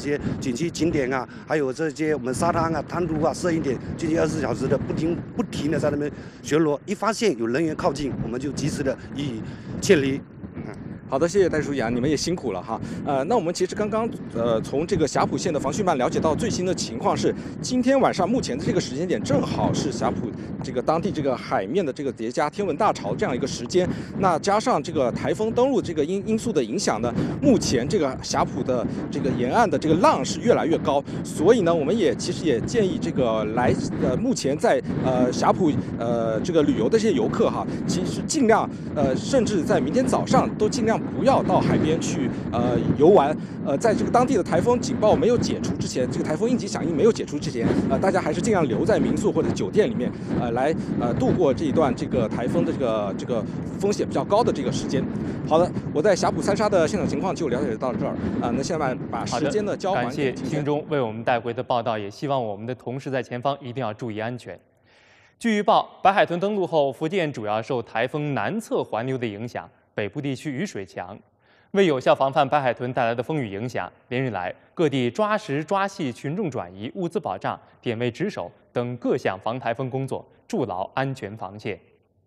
些景区景点啊，还有这些我们沙滩啊、滩涂啊、摄影点，进行24小时的不停的在那边巡逻。一发现有人员靠近，我们就及时的予以劝离。 好的，谢谢戴书记啊，你们也辛苦了哈。那我们其实刚刚从这个霞浦县的防汛办了解到最新的情况是，今天晚上目前的这个时间点正好是霞浦这个当地这个海面的这个叠加天文大潮这样一个时间。那加上这个台风登陆这个因素的影响呢，目前这个霞浦的这个沿岸的这个浪是越来越高，所以呢，我们其实也建议这个目前在霞浦这个旅游的这些游客哈，其实尽量甚至在明天早上都尽量不要到海边去游玩。在这个当地的台风警报没有解除之前，这个台风应急响应没有解除之前，大家还是尽量留在民宿或者酒店里面，来度过这一段这个台风的这个风险比较高的这个时间。好的，我在霞浦三沙的现场情况就了解到这儿那现在把时间的交还给感谢军中为我们带回的报道，也希望我们的同事在前方一定要注意安全。据预报，白海豚登陆后，福建主要受台风南侧环流的影响，北部地区雨水强。为有效防范白海豚带来的风雨影响，连日来各地抓实抓细群众转移、物资保障、点位值守等各项防台风工作，筑牢安全防线。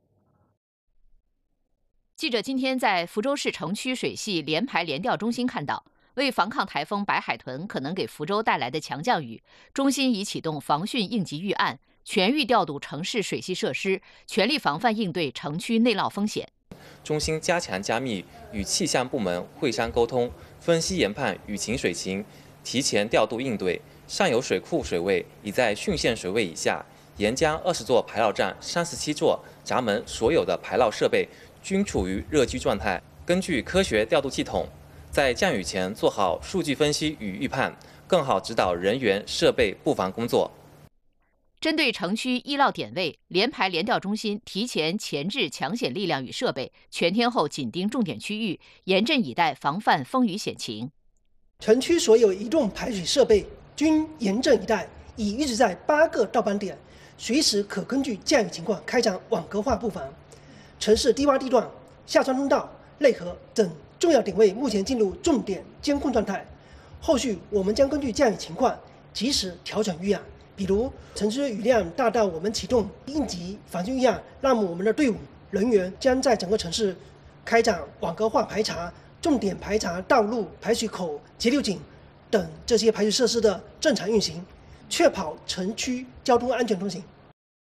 记者今天在福州市城区水系联排联调中心看到，为防抗台风白海豚可能给福州带来的强降雨，中心已启动防汛应急预案，全域调度城市水系设施，全力防范应对城区内涝风险。 中心加强加密与气象部门会商沟通，分析研判雨情水情，提前调度应对。上游水库水位已在汛限水位以下，沿江20座排涝站、37座闸门所有的排涝设备均处于热机状态。根据科学调度系统，在降雨前做好数据分析与预判，更好指导人员、设备布防工作。 针对城区易涝点位，联排联调中心提前前置抢险力量与设备，全天候紧盯重点区域，严阵以待，防范风雨险情。 城区所有移动排水设备均严阵以待，已预置在8个倒班点，随时可根据降雨情况开展网格化布防。城市低洼地段、下穿通道、内河等重要点位目前进入重点监控状态，后续我们将根据降雨情况及时调整预案。比如城区雨量大到我们启动应急防汛预案，那么我们的队伍人员将在整个城市开展网格化排查，重点排查道路、排水口、截流井等这些排水设施的正常运行，确保城区交通安全通行。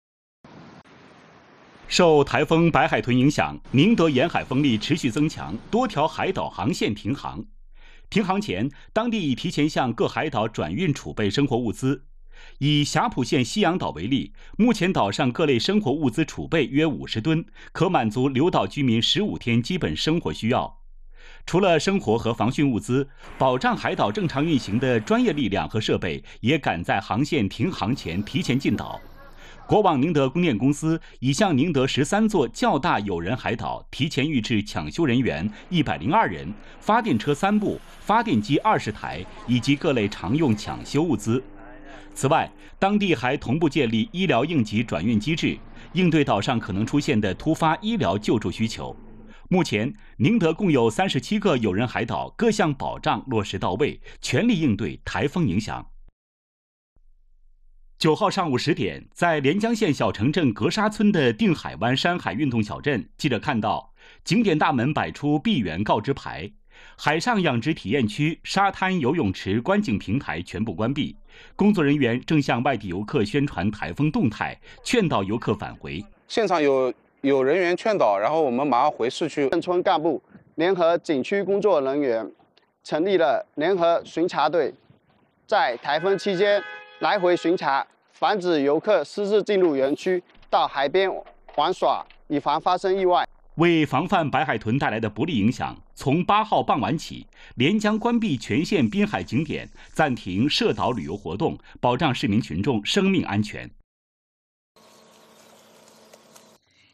受台风白海豚影响，宁德沿海风力持续增强，多条海岛航线停航。停航前，当地已提前向各海岛转运储备生活物资。以霞浦县西洋岛为例，目前岛上各类生活物资储备约50吨，可满足留岛居民15天基本生活需要。除了生活和防汛物资，保障海岛正常运行的专业力量和设备也赶在航线停航前提前进岛。国网宁德供电公司已向宁德13座较大有人海岛提前预置抢修人员102人、发电车3部、发电机20台以及各类常用抢修物资。此外，当地还同步建立医疗应急转运机制，应对岛上可能出现的突发医疗救助需求。目前，宁德共有37个有人海岛，各项保障落实到位，全力应对台风影响。9号上午10点，在连江县小城镇格沙村的定海湾山海运动小镇，记者看到景点大门摆出闭园告知牌，海上养殖体验区、沙滩游泳池观景平台全部关闭。工作人员正向外地游客宣传台风动态，劝导游客返回。 现场有人员劝导，然后我们马上回市区。 镇村干部联合景区工作人员成立了联合巡查队，在台风期间来回巡查，防止游客私自进入园区到海边玩耍，以防发生意外。 为防范白海豚带来的不利影响，从8号傍晚起，连江关闭全县滨海景点，暂停涉岛旅游活动，保障市民群众生命安全。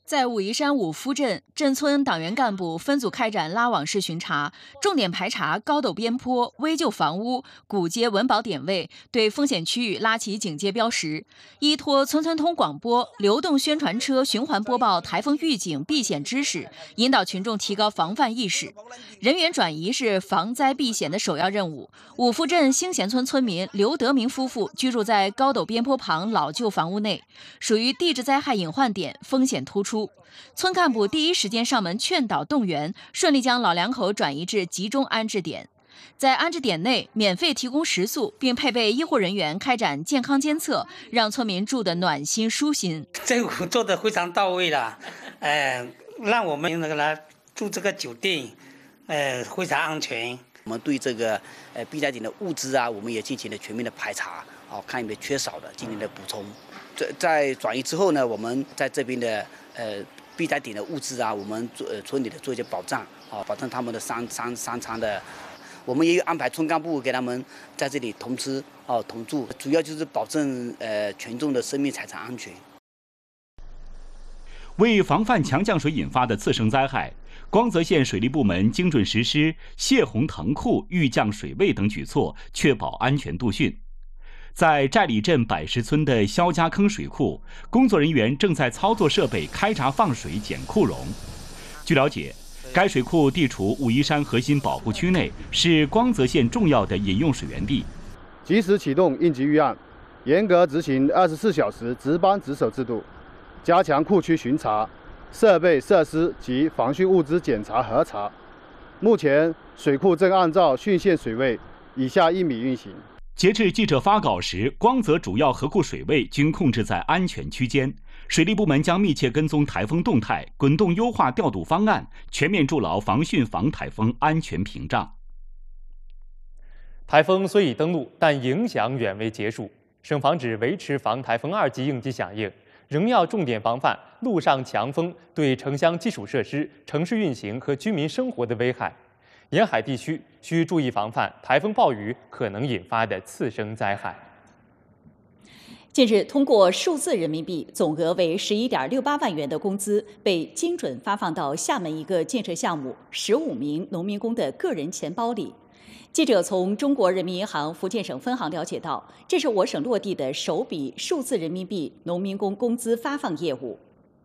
在武夷山五夫镇，镇村党员干部分组开展拉网式巡查，重点排查高陡边坡、危旧房屋、古街文保点位，对风险区域拉起警戒标识。依托村村通广播、流动宣传车循环播报台风预警避险知识，引导群众提高防范意识。人员转移是防灾避险的首要任务。五夫镇兴贤村村民刘德明夫妇居住在高陡边坡旁老旧房屋内，属于地质灾害隐患点，风险突出。村干部第一时间上门劝导动员，顺利将老两口转移至集中安置点。在安置点内免费提供食宿，并配备医护人员开展健康监测，让村民住得暖心舒心。 政府做得非常到位了，让我们来住这个酒店，非常安全。 我们对这个避灾点的物资啊，我们也进行了全面的排查，看有没有缺少的，进行了补充。在转移之后呢，我们在这边的避灾点的物资啊，我们村里的做一些保障，保证他们的三餐的。我们也有安排村干部给他们在这里同吃同住，主要就是保证群众的生命财产安全。 为防范强降水引发的次生灾害，光泽县水利部门精准实施泄洪腾库、预降水位等举措，确保安全度汛。在寨里镇百石村的肖家坑水库，工作人员正在操作设备开闸放水减库容。据了解，该水库地处武夷山核心保护区内，是光泽县重要的饮用水源地。 及时启动应急预案，严格执行24小时值班值守制度，加强库区巡查、设备设施及防汛物资检查核查。目前，水库正按照汛限水位以下1米运行。 截至记者发稿时，光泽主要河库水位均控制在安全区间。水利部门将密切跟踪台风动态，滚动优化调度方案，全面筑牢防汛防台风安全屏障。 台风虽已登陆，但影响远未结束。省防指维持防台风2级应急响应，仍要重点防范陆上强风对城乡基础设施、城市运行和居民生活的危害。沿海地区需注意防范台风暴雨可能引发的次生灾害。 近日，通过数字人民币总额为11.68万元的工资被精准发放到厦门一个建设项目15名农民工的个人钱包里。记者从中国人民银行福建省分行了解到，这是我省落地的首笔数字人民币农民工工资发放业务。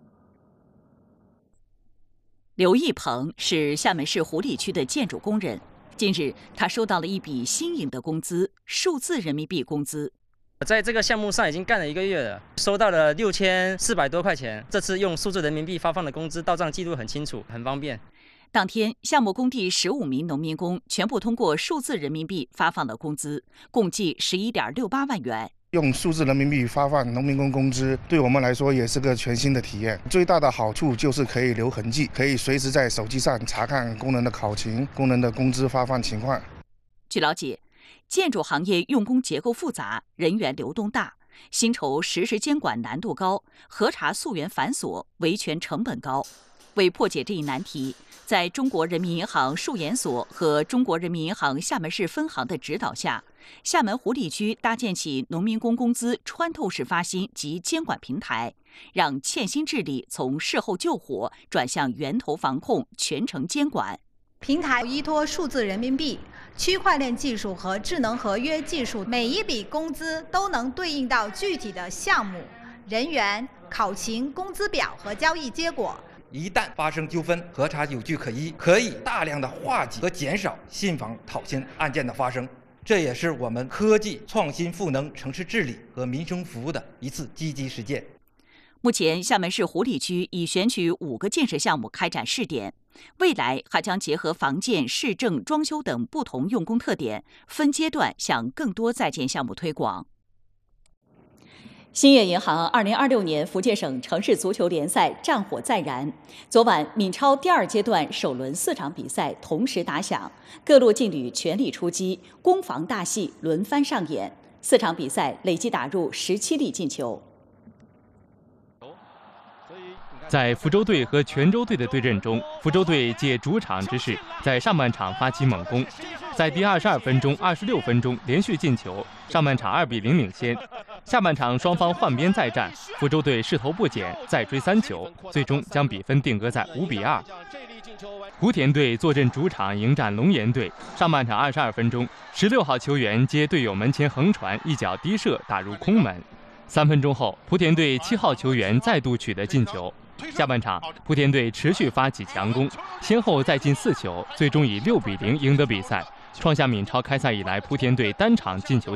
刘义鹏是厦门市湖里区的建筑工人，近日他收到了一笔新颖的工资——数字人民币工资。 我在这个项目上已经干了1个月了，收到了6400多块钱。这次用数字人民币发放的工资到账记录很清楚，很方便。 当天，项目工地15名农民工全部通过数字人民币发放了工资，共计11.68万元。 用数字人民币发放农民工工资，对我们来说也是个全新的体验。最大的好处就是可以留痕迹，可以随时在手机上查看工人的考勤、工人的工资发放情况。 据了解，建筑行业用工结构复杂，人员流动大，薪酬实时监管难度高，核查溯源繁琐，维权成本高。为破解这一难题，在中国人民银行数研所和中国人民银行厦门市分行的指导下，厦门湖里区搭建起农民工工资穿透式发薪及监管平台，让欠薪治理从事后救火转向源头防控、全程监管。 平台依托数字人民币、区块链技术和智能合约技术，每一笔工资都能对应到具体的项目、人员、考勤、工资表和交易结果。 一旦发生纠纷，核查有据可依，可以大量的化解和减少信访讨薪案件的发生。这也是我们科技创新赋能城市治理和民生服务的一次积极实践。 目前，厦门市湖里区已选取5个建设项目开展试点，未来还将结合房建、市政、装修等不同用工特点，分阶段向更多在建项目推广。兴业银行2026年福建省城市足球联赛战火再燃。昨晚，闽超第2阶段首轮4场比赛同时打响，各路劲旅全力出击，攻防大戏轮番上演。4场比赛累计打入17粒进球。 在福州队和泉州队的对阵中，福州队借主场之势，在上半场发起猛攻，在第22分钟、26分钟连续进球，上半场2比0领先。 下半场双方换边再战，福州队势头不减，再追3球，最终将比分定格在5-2。莆田队坐镇主场迎战龙岩队，上半场22分钟，16号球员接队友门前横传，一脚低射打入空门。3分钟后，莆田队7号球员再度取得进球。下半场，莆田队持续发起强攻，先后再进4球，最终以6-0赢得比赛，创下闽超开赛以来莆田队单场进球